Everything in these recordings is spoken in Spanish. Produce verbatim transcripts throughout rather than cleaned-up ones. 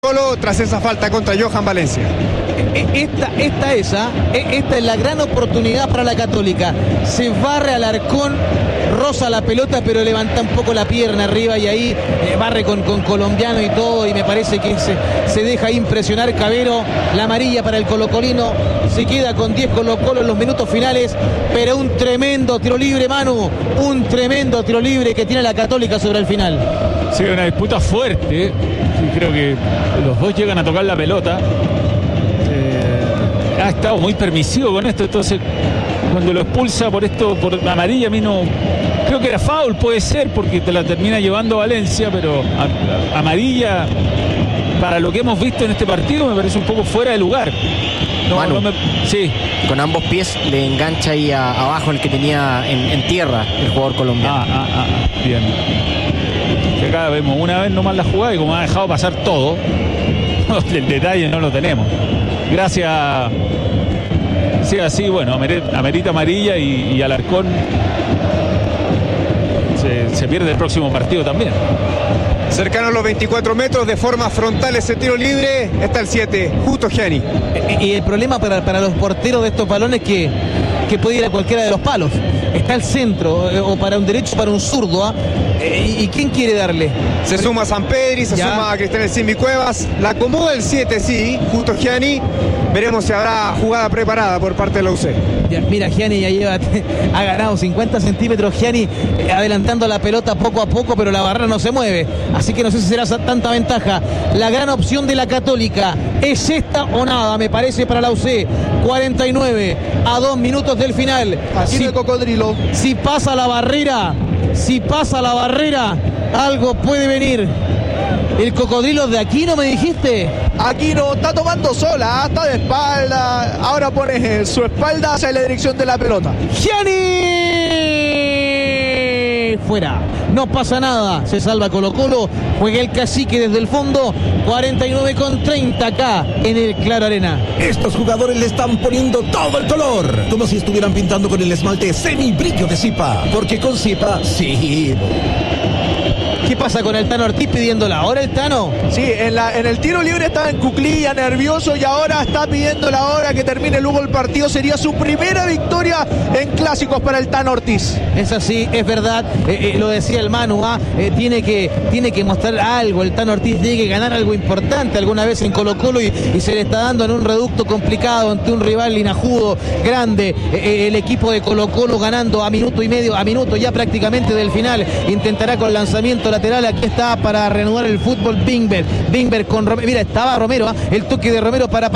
Colo tras esa falta contra Johan Valencia. Esta, esta, esa, esta es la gran oportunidad para la Católica. Se barre al Alarcón, roza la pelota, pero levanta un poco la pierna arriba y ahí eh, barre con, con colombiano y todo. Y me parece que se, se deja impresionar Cabero. La amarilla para el colocolino. Se queda con diez Colo Colo en los minutos finales. Pero un tremendo tiro libre, Manu. Un tremendo tiro libre que tiene la Católica sobre el final. Sí, una disputa fuerte. Creo que los dos llegan a tocar la pelota. Eh, ha estado muy permisivo con esto. Entonces, cuando lo expulsa por esto, por amarilla, a mí no. Creo que era foul, puede ser, porque te la termina llevando Valencia, pero a, a, amarilla, para lo que hemos visto en este partido, me parece un poco fuera de lugar. No, Manu, no me, sí. Con ambos pies le engancha ahí a, abajo el que tenía en, en tierra el jugador colombiano. Ah, ah, ah, bien. Que acá vemos una vez nomás la jugada y como ha dejado pasar todo, el detalle no lo tenemos. Gracias. Sí, así, bueno, amerita amarilla y, y Alarcón se, se pierde el próximo partido también. Cercano a los veinticuatro metros, de forma frontal ese tiro libre, está el siete, Justo Gianni. Y el problema para, para los porteros de estos balones que, que puede ir a cualquiera de los palos. Está el centro, o para un derecho o para un zurdo. ¿eh? ¿Y quién quiere darle? Se suma Sampedri, se ya. suma a Cristian El Simbi Cuevas. La acomoda el siete, sí, Justo Gianni. Veremos si habrá jugada preparada por parte de la U C. Ya, mira, Gianni ya lleva, ha ganado cincuenta centímetros. Gianni eh, adelantando la pelota poco a poco, pero la barrera no se mueve. Así que no sé si será tanta ventaja. La gran opción de la Católica es esta o nada, me parece, para la U C. cuarenta y nueve a dos minutos del final. Así si, de cocodrilo. Si pasa la barrera, si pasa la barrera, algo puede venir. El cocodrilo de Aquino, ¿me dijiste? Aquino está tomando sola, está de espalda. Ahora pone su espalda hacia la dirección de la pelota. ¡Gianni! Fuera. No pasa nada. Se salva Colo Colo. Juega el cacique desde el fondo. cuarenta y nueve con treinta acá en el Claro Arena. Estos jugadores le están poniendo todo el color. Como si estuvieran pintando con el esmalte semibrillo de Zipa. Porque con Zipa, sí. ¿Qué pasa con el Tano Ortiz pidiendo la hora, el Tano? Sí, en, la, en el tiro libre estaba en cuclilla, nervioso, y ahora está pidiendo la hora que termine luego el partido. Sería su primera victoria en clásicos para el Tano Ortiz. Es así, es verdad, eh, eh, lo decía el Manu, ¿ah? eh, tiene, que, tiene que mostrar algo, el Tano Ortiz tiene que ganar algo importante alguna vez en Colo Colo y, y se le está dando en un reducto complicado ante un rival linajudo, grande, eh, eh, el equipo de Colo Colo ganando a minuto y medio, a minuto ya prácticamente del final, intentará con lanzamiento lateral. Aquí está para reanudar el fútbol Bingber. Bingber con Romero. Mira, estaba Romero. ¿eh? El toque de Romero para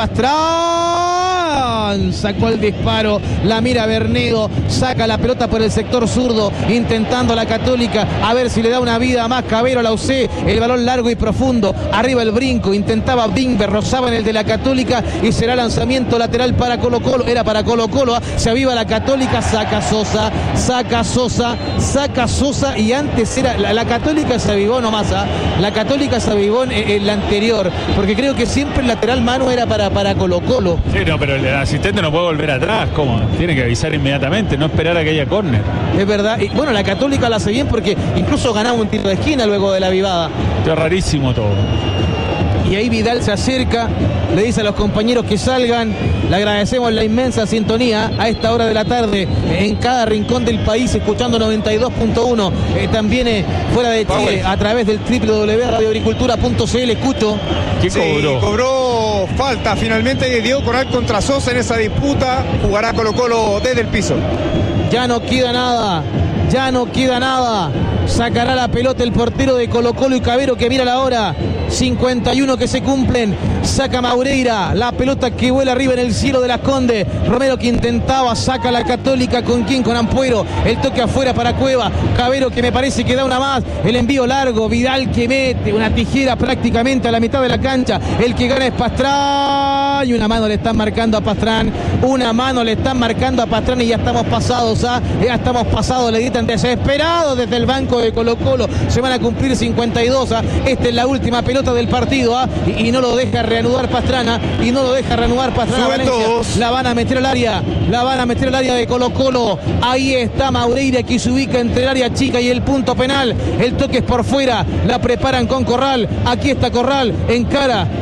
Pastrán. Sacó el disparo. La mira Bernedo. Saca la pelota por el sector zurdo. Intentando la Católica. A ver si le da una vida más. Cabero a la U C. El balón largo y profundo. Arriba el brinco. Intentaba Bingber. Rozaba en el de la Católica. Y será lanzamiento lateral para Colo Colo. Era para Colo Colo. ¿eh? Se aviva la Católica. Saca Sosa. Saca Sosa. Saca Sosa. Y antes era la, la Católica. Se avivó nomás, ¿eh? La Católica se avivó en, en la anterior, porque creo que siempre el lateral Manu era para, para Colo Colo. Sí, no, pero el asistente no puede volver atrás, ¿cómo? Tiene que avisar inmediatamente, no esperar a que haya córner. Es verdad, y bueno, la Católica la hace bien porque incluso ganaba un tiro de esquina luego de la avivada. Está rarísimo todo. Y ahí Vidal se acerca, le dice a los compañeros que salgan. Le agradecemos la inmensa sintonía a esta hora de la tarde en cada rincón del país, escuchando noventa y dos punto uno. Eh, también eh, fuera de Chile, a través del doble u doble u doble u punto radio agricultura punto c l. Escucho. ¿Qué cobró? Sí, cobró falta finalmente Diego Coral contra Sosa en esa disputa. Jugará Colo Colo desde el piso. Ya no queda nada. Ya no queda nada. Sacará la pelota el portero de Colo Colo y Cabero que mira la hora. cincuenta y uno que se cumplen. Saca Maureira. La pelota que vuela arriba en el cielo de las Condes. Romero que intentaba. Saca la Católica. ¿Con quién? Con Ampuero. El toque afuera para Cueva. Cabero que me parece que da una más. El envío largo. Vidal que mete una tijera prácticamente a la mitad de la cancha. El que gana es Pastrán. Y una mano le están marcando a Pastrán. Una mano le están marcando a Pastrán y ya estamos pasados. ¿ah? Ya estamos pasados. Le gritan desesperados desde el banco de Colo Colo. Se van a cumplir cincuenta y dos. ¿ah? Esta es la última pelota del partido. ¿ah? Y, y no lo deja reanudar Pastrana. Y no lo deja reanudar Pastrana. Valencia. La van a meter al área. La van a meter al área de Colo Colo. Ahí está Maureira que se ubica entre el área chica y el punto penal. El toque es por fuera. La preparan con Corral. Aquí está Corral. Encara.